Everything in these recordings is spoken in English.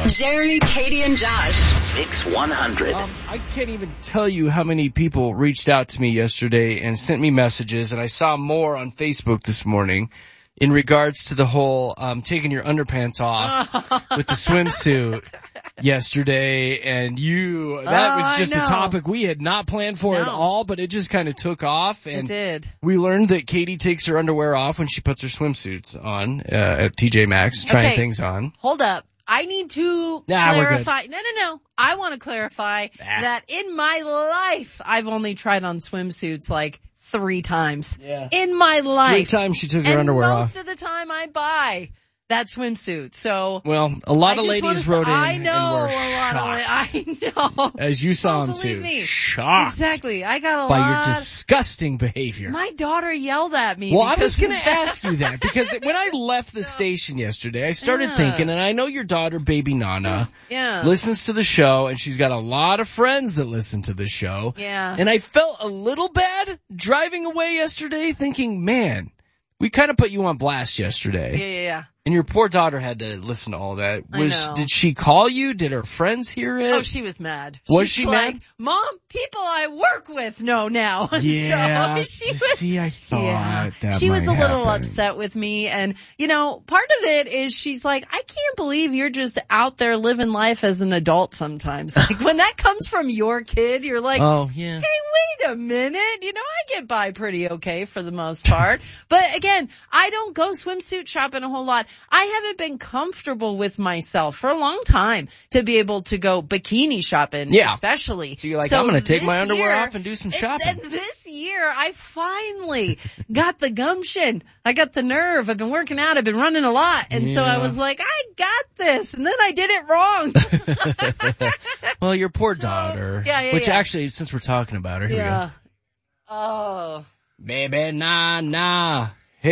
Jeremy, Katie, and Josh. Mix 100. I can't even tell you how many people reached out to me yesterday and sent me messages, and I saw more on Facebook this morning in regards to the whole taking your underpants off with the swimsuit yesterday. And that was just a topic we had not planned for at all, but it just kind of took off. And it did. We learned that Katie takes her underwear off when she puts her swimsuits on at TJ Maxx, trying things on. Hold up. I need to clarify. No. I want to clarify that in my life, I've only tried on swimsuits like 3 times. Yeah. In my life. 3 times she took her underwear off. Most of the time I buy that swimsuit. So. Well, a lot of ladies wrote in and were I know. As you saw them too. Shocked. Exactly. I got a lot. By your disgusting behavior. My daughter yelled at me. Well, I was going to ask you that because when I left the station yesterday, I started thinking, and I know your daughter, baby Nana, listens to the show, and she's got a lot of friends that listen to the show. Yeah. And I felt a little bad driving away yesterday thinking, man, we kind of put you on blast yesterday. Yeah. And your poor daughter had to listen to all that. I know. Did she call you? Did her friends hear it? Oh, she was mad. Was she mad? Like, Mom, people I work with know now. Yeah. So she was. See, I thought that she was a might little happen. upset with me, and part of it is she's like, I can't believe you're just out there living life as an adult sometimes. Like when that comes from your kid, you're like, oh yeah. Hey, wait a minute. I get by pretty okay for the most part. But again, I don't go swimsuit shopping a whole lot. I haven't been comfortable with myself for a long time to be able to go bikini shopping, especially. So you're like, I'm going to take my underwear off and do some shopping. And this year, I finally got the gumption. I got the nerve. I've been working out. I've been running a lot. And so I was like, I got this. And then I did it wrong. Well, your poor daughter. Which actually, since we're talking about her, here we go. Oh. Baby, nah.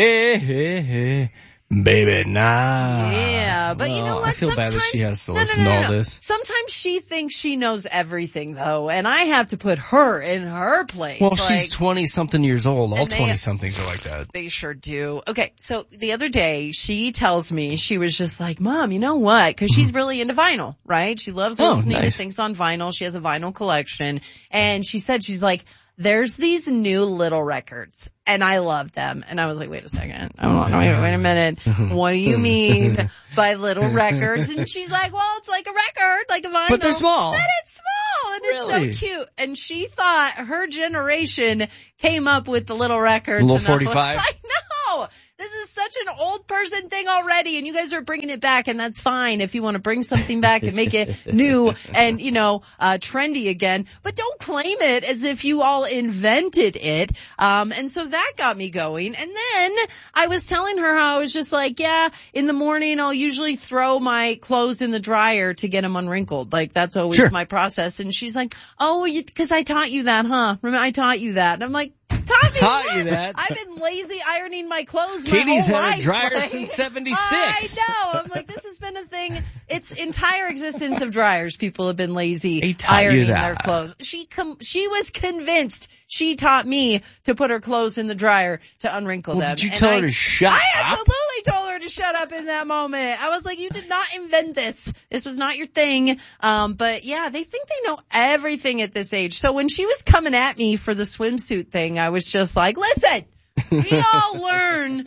Hey. Baby, nah. Yeah, but you know what? I feel bad that she has to listen to all this. Sometimes she thinks she knows everything, though, and I have to put her in her place. Well, she's 20-something years old. All 20-somethings are like that. They sure do. Okay, so the other day, she tells me, she was just like, Mom, you know what? Because she's really into vinyl, right? She loves listening to things on vinyl. She has a vinyl collection. And she said, she's like, there's these new Little records, and I love them. And I was like, wait a second. Wait a minute. What do you mean by Little records? And she's like, well, it's like a record, like a vinyl. But they're small. But it's small, and it's so cute. And she thought her generation came up with the Little records. Little 45? I was like, no. This is such an old person thing already, and you guys are bringing it back, and that's fine if you want to bring something back and make it new and, trendy again. But don't claim it as if you all invented it. And so that got me going. And then I was telling her how I was just like, in the morning I'll usually throw my clothes in the dryer to get them unwrinkled. Like, that's always my process. And she's like, oh, because I taught you that, huh? Remember, I taught you that. And I'm like, taught you that. I've been lazy ironing my clothes Katie's my whole had life. a dryer since 76. I know. I'm like, this has been a thing. Its entire existence of dryers, people have been lazy ironing their clothes. She was convinced she taught me to put her clothes in the dryer to unwrinkle them. Did you tell her to shut up? I absolutely told her to shut up in that moment. I was like, you did not invent this. This was not your thing. But yeah, they think they know everything at this age. So when she was coming at me for the swimsuit thing, I was just like, listen, we all learn,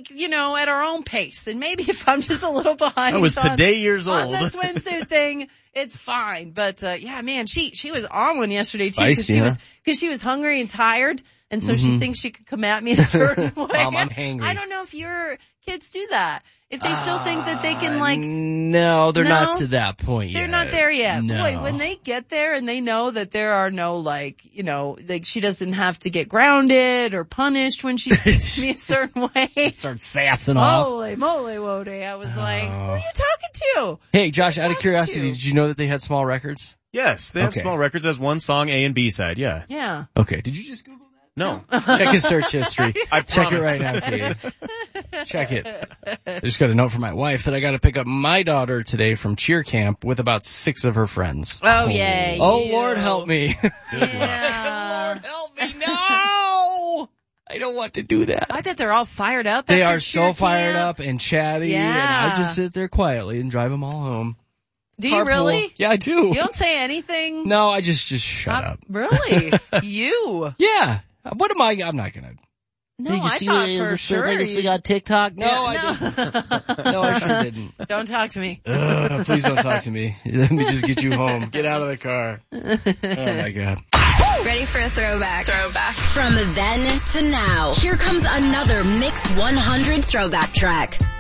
at our own pace. And maybe if I'm just a little behind I was today years old. on the swimsuit thing, it's fine. But, man, she was on one yesterday too because she was hungry and tired. And so she thinks she could come at me a certain way. Mom, I'm hangry. I don't know if your kids do that. If they still think that they can No, they're not to that point yet. They're not there yet. No. Boy, when they get there and they know that there are no she doesn't have to get grounded or punished when she speaks me a certain way. She starts sassing off. Holy moly, Wode. I was like, who are you talking to? Hey, Josh, out of curiosity, did you know that they had small records? Yes, they have small records as one song, A and B side, yeah. Yeah. Okay, did you just Google that? No. Check his search history. Check it right now, Katie. Check it. I just got a note from my wife that I got to pick up my daughter today from cheer camp with about 6 of her friends. Oh, yay. Oh, Lord, help me. Yeah. Lord, help me. No! I don't want to do that. I bet they're all fired up. They after are cheer so fired camp. up and chatty, and I just sit there quietly and drive them all home. Do you carpool. really? Yeah, I do. You don't say anything? No, I just shut up. Really? You? Yeah. What am I? I'm not gonna. No, Did you I see thought the for sure. latest thing on TikTok? No, I didn't. No, I sure didn't. Don't talk to me. Please don't talk to me. Let me just get you home. Get out of the car. Oh my God. Ready for a throwback. From then to now, here comes another Mix 100 throwback track.